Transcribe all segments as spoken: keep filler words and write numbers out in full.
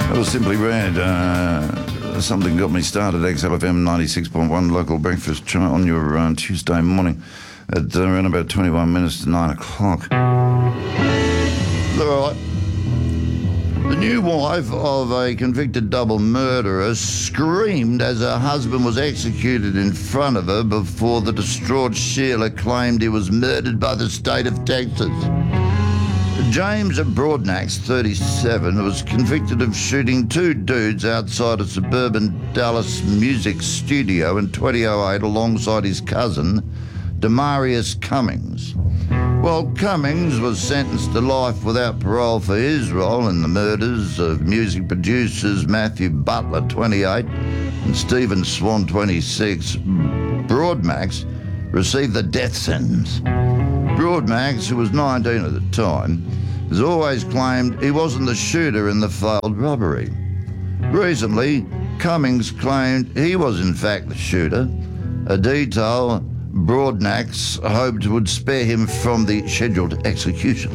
That was Simply Red. Uh, something got me started. X L F M ninety-six point one local breakfast chart on your uh, Tuesday morning at uh, around about twenty-one minutes to nine o'clock. All right. The new wife of a convicted double murderer screamed as her husband was executed in front of her before the distraught Sheila claimed he was murdered by the state of Texas. James Broadnax, thirty-seven, was convicted of shooting two dudes outside a suburban Dallas music studio in twenty oh eight alongside his cousin, Demarius Cummings. Well, Cummings was sentenced to life without parole for his role in the murders of music producers Matthew Butler, twenty-eight, and Stephen Swan, twenty-six. Broadnax received the death sentence. Broadnax, who was nineteen at the time, has always claimed he wasn't the shooter in the failed robbery. Recently, Cummings claimed he was in fact the shooter, a detail Broadnax hoped would spare him from the scheduled execution.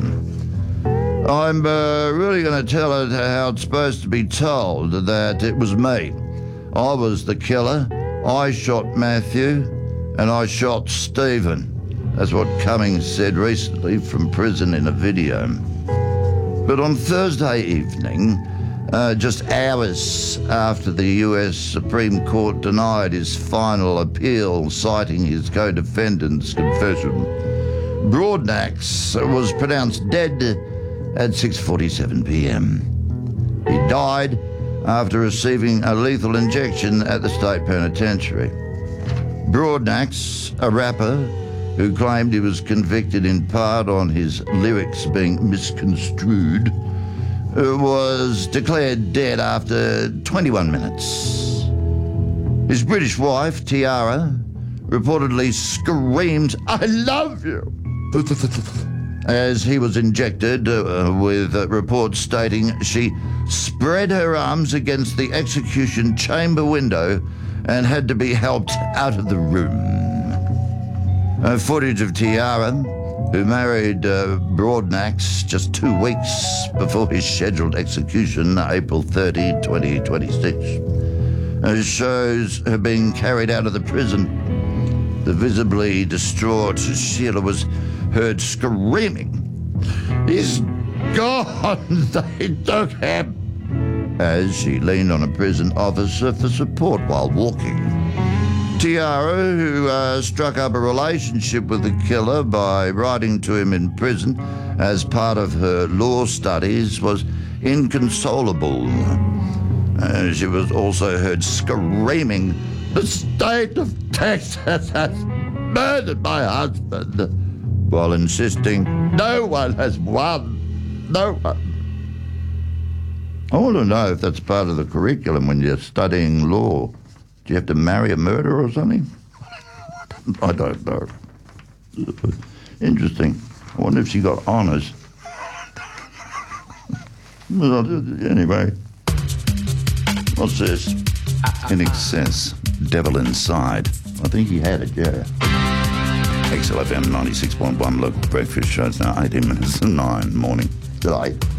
I'm uh, really going to tell it how it's supposed to be told, that it was me. I was the killer, I shot Matthew, and I shot Stephen. That's what Cummings said recently from prison in a video. But on Thursday evening, uh, just hours after the U S Supreme Court denied his final appeal, citing his co-defendant's confession, Broadnax was pronounced dead at six forty-seven p.m. He died after receiving a lethal injection at the state penitentiary. Broadnax, a rapper who claimed he was convicted in part on his lyrics being misconstrued, was declared dead after twenty-one minutes. His British wife, Tiara, reportedly screamed, "I love you," as he was injected, uh, with uh, reports stating she spread her arms against the execution chamber window and had to be helped out of the room. Uh, footage of Tiara, who married uh, Broadnax just two weeks before his scheduled execution, April thirtieth, twenty twenty-six, uh, shows her being carried out of the prison. The visibly distraught Sheila was heard screaming, "He's gone! They took him!" as she leaned on a prison officer for support while walking. Tiara, who uh, struck up a relationship with the killer by writing to him in prison as part of her law studies, was inconsolable. Uh, she was also heard screaming, "The state of Texas has murdered my husband," while insisting, "No one has won. No one." I want to know if that's part of the curriculum when you're studying law. Do you have to marry a murderer or something? I don't know. Interesting. I wonder if she got honours. Anyway. What's this? In excess. Devil inside. I think he had it, yeah. X L F M ninety-six point one local breakfast show. It's now eighteen minutes to nine morning. Good night.